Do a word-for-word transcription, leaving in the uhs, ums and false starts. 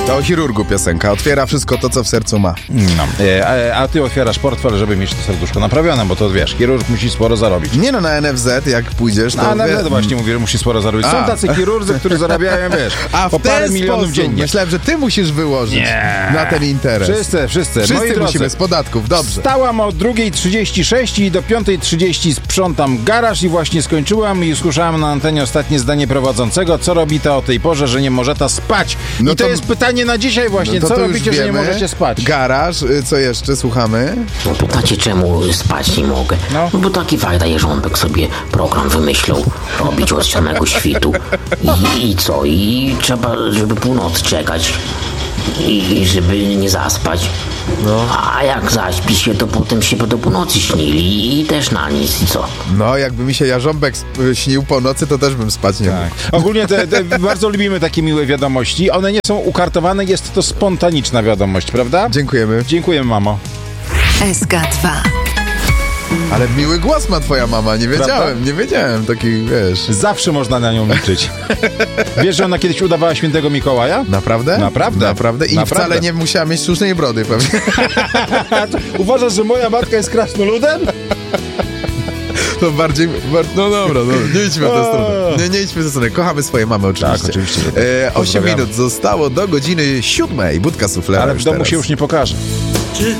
To o chirurgu piosenka. Otwiera wszystko to, co w sercu ma. No. E, a, a ty otwierasz portfel, żeby mieć to serduszko naprawione, bo to wiesz, chirurg musi sporo zarobić. Nie no, na N F Z jak pójdziesz, to... A na wie... N F Z właśnie mówię, że musi sporo zarobić. Są A. tacy chirurdzy, którzy zarabiają, wiesz, A po w ten parę milionów sposób dziennie. myślałem, że ty musisz wyłożyć Nie. na ten interes. Wszyscy, wszyscy. Moi Wszyscy drodzy, musimy z podatków, dobrze. Wstałam o drugiej trzydzieści sześć i do piątej trzydzieści sprzątam garaż i właśnie skończyłam i usłyszałam na antenie ostatnie zdanie prowadzącego, co robi ta o tej porze, że nie może ta spać. No I to, to- jest pytanie na dzisiaj właśnie, No to co to już robicie, że nie wiemy. możecie spać? Garaż, y, co jeszcze, słuchamy? No pytacie, czemu spać nie mogę? No. No, bo taki fajny Jerząbek sobie program wymyślał robić od samego świtu. I, I co? I trzeba, żeby północ czekać. I żeby nie zaspać. No. A jak zaśpi się, to potem się do północy śnili i też na nic. I co? No, jakby mi się Jarząbek sp- śnił po nocy, to też bym spać nie mógł. Tak. Ogólnie te, te, bardzo lubimy takie miłe wiadomości. One nie są ukartowane, jest to spontaniczna wiadomość, prawda? Dziękujemy. Dziękujemy, mamo. S K dwa. Ale miły głos ma twoja mama, nie wiedziałem, Prawda? nie wiedziałem, taki, wiesz... Zawsze można na nią liczyć. Wiesz, że ona kiedyś udawała świętego Mikołaja? Naprawdę? Naprawdę. Naprawdę? I Naprawdę. wcale nie musiała mieć sztucznej brody, pewnie. Uważasz, że moja matka jest krasnoludem? To bardziej... Bar... No dobra, no, nie idźmy w tę stronę. Nie, nie idźmy w tę stronę. Kochamy swoje mamy oczywiście. Tak, oczywiście. E, osiem Pozdrawiamy. minut zostało do godziny siódmej. Budka suflera Ale w już domu teraz. się już nie pokaże.